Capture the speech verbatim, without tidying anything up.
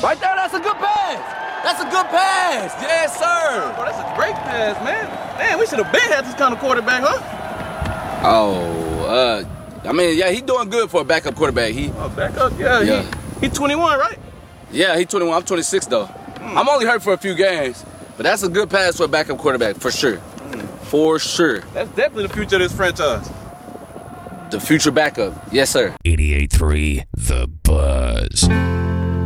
Right there, that's a good pass. That's a good pass. Yes, sir. Bro, that's a great pass, man. Man, we should have been had this kind of quarterback, huh? Oh, uh, I mean, yeah, he doing good for a backup quarterback. He, oh, backup, yeah. yeah. He, he twenty-one, right? Yeah, he twenty-one. I'm twenty-six though. Mm. I'm only hurt for a few games, but that's a good pass for a backup quarterback for sure. Mm. For sure. That's definitely the future of this franchise. The future backup, yes, sir. eighty-eight point three The Buzz.